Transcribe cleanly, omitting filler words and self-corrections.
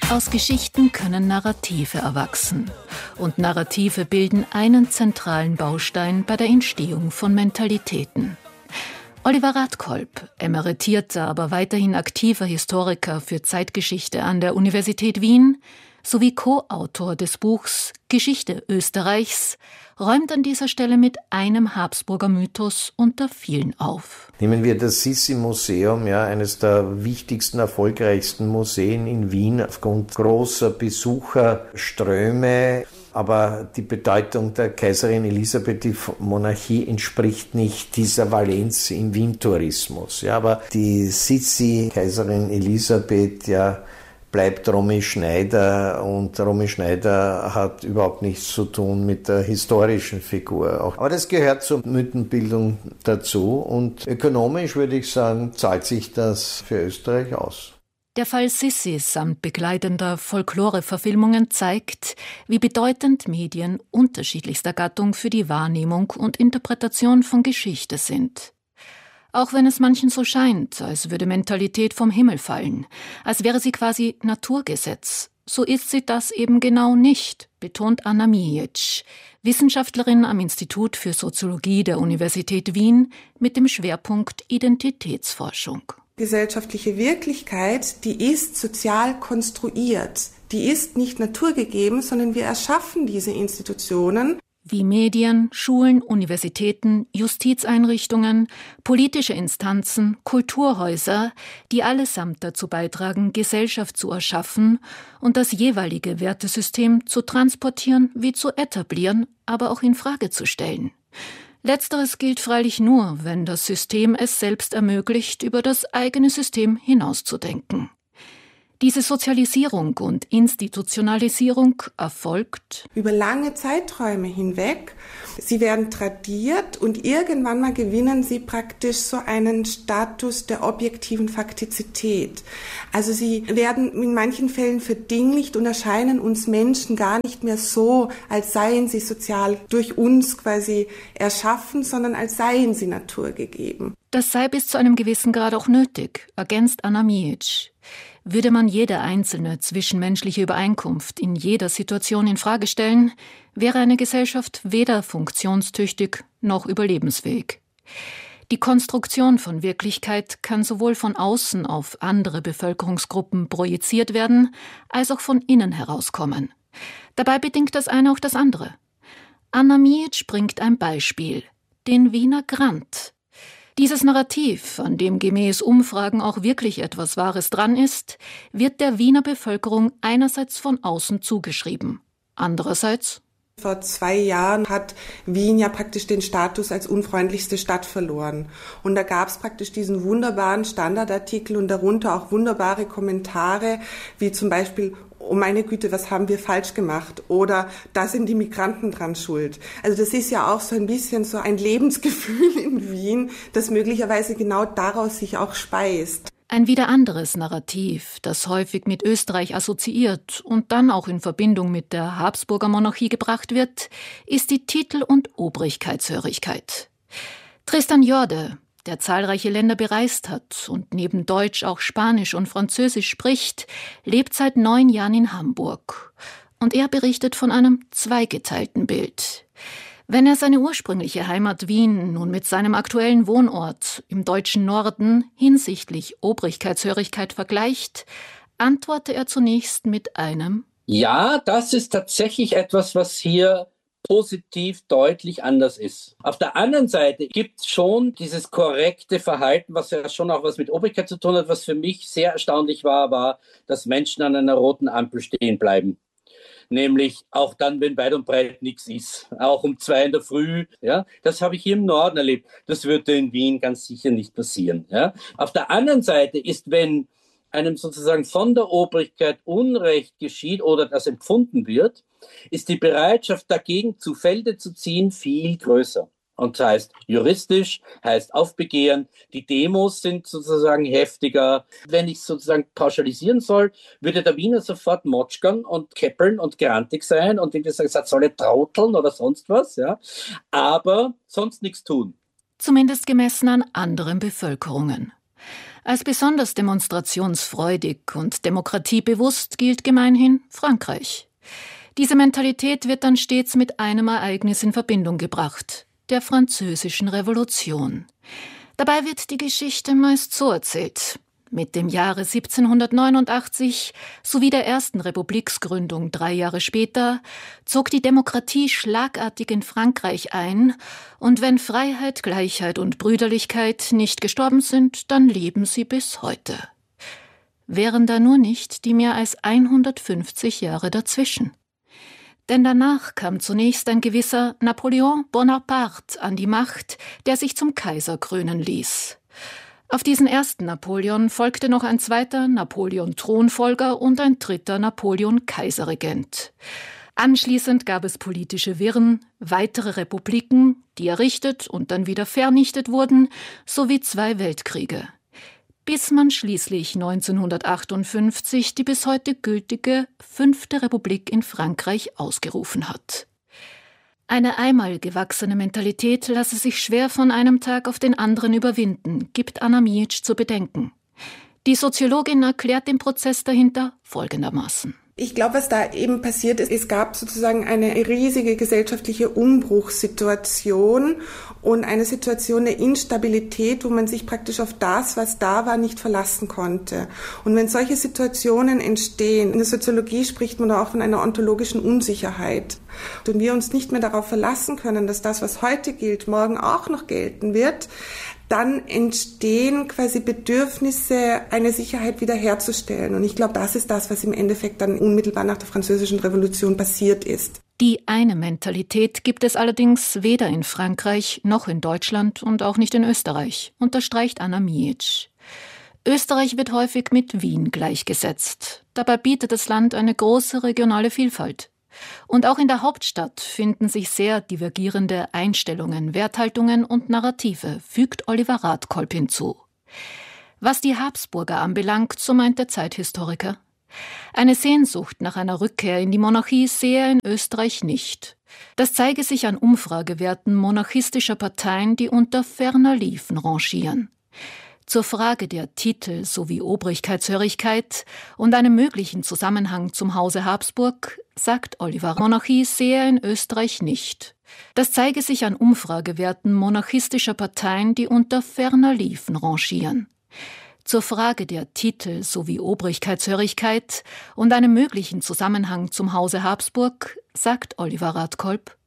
Aus Geschichten können Narrative erwachsen. Und Narrative bilden einen zentralen Baustein bei der Entstehung von Mentalitäten. Oliver Radkolb, emeritierter, aber weiterhin aktiver Historiker für Zeitgeschichte an der Universität Wien sowie Co-Autor des Buchs Geschichte Österreichs, räumt an dieser Stelle mit einem Habsburger Mythos unter vielen auf. Nehmen wir das Sissi-Museum, eines der wichtigsten, erfolgreichsten Museen in Wien aufgrund großer Besucherströme. Aber die Bedeutung der Kaiserin Elisabeth, die Monarchie, entspricht nicht dieser Valenz im Wien-Tourismus. Aber die Sissi, Kaiserin Elisabeth, bleibt Romy Schneider, und Romy Schneider hat überhaupt nichts zu tun mit der historischen Figur. Aber das gehört zur Mythenbildung dazu, und ökonomisch würde ich sagen, zahlt sich das für Österreich aus. Der Fall Sissi samt begleitender Folklore-Verfilmungen zeigt, wie bedeutend Medien unterschiedlichster Gattung für die Wahrnehmung und Interpretation von Geschichte sind. Auch wenn es manchen so scheint, als würde Mentalität vom Himmel fallen, als wäre sie quasi Naturgesetz, so ist sie das eben genau nicht, betont Anna Mijic, Wissenschaftlerin am Institut für Soziologie der Universität Wien mit dem Schwerpunkt Identitätsforschung. Gesellschaftliche Wirklichkeit, die ist sozial konstruiert. Die ist nicht naturgegeben, sondern wir erschaffen diese Institutionen. Wie Medien, Schulen, Universitäten, Justizeinrichtungen, politische Instanzen, Kulturhäuser, die allesamt dazu beitragen, Gesellschaft zu erschaffen und das jeweilige Wertesystem zu transportieren wie zu etablieren, aber auch in Frage zu stellen. Letzteres gilt freilich nur, wenn das System es selbst ermöglicht, über das eigene System hinauszudenken. Diese Sozialisierung und Institutionalisierung erfolgt über lange Zeiträume hinweg. Sie werden tradiert und irgendwann mal gewinnen sie praktisch so einen Status der objektiven Faktizität. Also sie werden in manchen Fällen verdinglicht und erscheinen uns Menschen gar nicht mehr so, als seien sie sozial durch uns quasi erschaffen, sondern als seien sie naturgegeben. Das sei bis zu einem gewissen Grad auch nötig, ergänzt Anna Mijic. Würde man jede einzelne zwischenmenschliche Übereinkunft in jeder Situation in Frage stellen, wäre eine Gesellschaft weder funktionstüchtig noch überlebensfähig. Die Konstruktion von Wirklichkeit kann sowohl von außen auf andere Bevölkerungsgruppen projiziert werden, als auch von innen herauskommen. Dabei bedingt das eine auch das andere. Anna Mijic bringt ein Beispiel, den Wiener Grand. Dieses Narrativ, an dem gemäß Umfragen auch wirklich etwas Wahres dran ist, wird der Wiener Bevölkerung einerseits von außen zugeschrieben, andererseits: Vor 2 Jahren hat Wien ja praktisch den Status als unfreundlichste Stadt verloren. Und da gab es praktisch diesen wunderbaren Standardartikel und darunter auch wunderbare Kommentare, wie zum Beispiel: Oh meine Güte, was haben wir falsch gemacht? Oder da sind die Migranten dran schuld. Also das ist ja auch so ein bisschen so ein Lebensgefühl in Wien, das möglicherweise genau daraus sich auch speist. Ein wieder anderes Narrativ, das häufig mit Österreich assoziiert und dann auch in Verbindung mit der Habsburger Monarchie gebracht wird, ist die Titel- und Obrigkeitshörigkeit. Tristan Jorde, der zahlreiche Länder bereist hat und neben Deutsch auch Spanisch und Französisch spricht, lebt seit 9 Jahren in Hamburg. Und er berichtet von einem zweigeteilten Bild. Wenn er seine ursprüngliche Heimat Wien nun mit seinem aktuellen Wohnort im deutschen Norden hinsichtlich Obrigkeitshörigkeit vergleicht, antwortet er zunächst mit einem: Ja, das ist tatsächlich etwas, was hier positiv deutlich anders ist. Auf der anderen Seite gibt es schon dieses korrekte Verhalten, was ja schon auch was mit Obrigkeit zu tun hat. Was für mich sehr erstaunlich war, dass Menschen an einer roten Ampel stehen bleiben. Nämlich auch dann, wenn weit und breit nichts ist. Auch um 2 in der Früh. Ja, das habe ich hier im Norden erlebt. Das würde in Wien ganz sicher nicht passieren. Ja. Auf der anderen Seite ist, wenn einem sozusagen von der Obrigkeit Unrecht geschieht oder das empfunden wird, ist die Bereitschaft dagegen zu Felde zu ziehen viel größer. Und das heißt juristisch, heißt aufbegehren. Die Demos sind sozusagen heftiger. Wenn ich sozusagen pauschalisieren soll, würde der Wiener sofort motschkern und keppeln und grantig sein und irgendwie sagen, das soll trauteln oder sonst was. Ja. Aber sonst nichts tun. Zumindest gemessen an anderen Bevölkerungen. Als besonders demonstrationsfreudig und demokratiebewusst gilt gemeinhin Frankreich. Diese Mentalität wird dann stets mit einem Ereignis in Verbindung gebracht, der Französischen Revolution. Dabei wird die Geschichte meist so erzählt: Mit dem Jahre 1789 sowie der ersten Republiksgründung 3 Jahre später zog die Demokratie schlagartig in Frankreich ein, und wenn Freiheit, Gleichheit und Brüderlichkeit nicht gestorben sind, dann leben sie bis heute. Wären da nur nicht die mehr als 150 Jahre dazwischen. Denn danach kam zunächst ein gewisser Napoleon Bonaparte an die Macht, der sich zum Kaiser krönen ließ. Auf diesen ersten Napoleon folgte noch ein zweiter Napoleon Thronfolger und ein dritter Napoleon Kaiserregent. Anschließend gab es politische Wirren, weitere Republiken, die errichtet und dann wieder vernichtet wurden, sowie 2 Weltkriege. Bis man schließlich 1958 die bis heute gültige 5. Republik in Frankreich ausgerufen hat. Eine einmal gewachsene Mentalität lasse sich schwer von einem Tag auf den anderen überwinden, gibt Anna Mijic zu bedenken. Die Soziologin erklärt den Prozess dahinter folgendermaßen. Ich glaube, was da eben passiert ist, es gab sozusagen eine riesige gesellschaftliche Umbruchssituation und eine Situation der Instabilität, wo man sich praktisch auf das, was da war, nicht verlassen konnte. Und wenn solche Situationen entstehen, in der Soziologie spricht man da auch von einer ontologischen Unsicherheit. Und wir uns nicht mehr darauf verlassen können, dass das, was heute gilt, morgen auch noch gelten wird, dann entstehen quasi Bedürfnisse, eine Sicherheit wiederherzustellen. Und ich glaube, das ist das, was im Endeffekt dann unmittelbar nach der Französischen Revolution passiert ist. Die eine Mentalität gibt es allerdings weder in Frankreich noch in Deutschland und auch nicht in Österreich, unterstreicht Anna Mijic. Österreich wird häufig mit Wien gleichgesetzt. Dabei bietet das Land eine große regionale Vielfalt. Und auch in der Hauptstadt finden sich sehr divergierende Einstellungen, Werthaltungen und Narrative, fügt Oliver Radkolb hinzu. Was die Habsburger anbelangt, so meint der Zeithistoriker, eine Sehnsucht nach einer Rückkehr in die Monarchie sehe er in Österreich nicht. Das zeige sich an Umfragewerten monarchistischer Parteien, die unter ferner Liefen rangieren. Zur Frage der Titel sowie Obrigkeitshörigkeit und einem möglichen Zusammenhang zum Hause Habsburg sagt Oliver, Monarchie sehe er in Österreich nicht. Das zeige sich an Umfragewerten monarchistischer Parteien, die unter ferner Liefen rangieren. Zur Frage der Titel sowie Obrigkeitshörigkeit und einem möglichen Zusammenhang zum Hause Habsburg sagt Oliver Radkolb,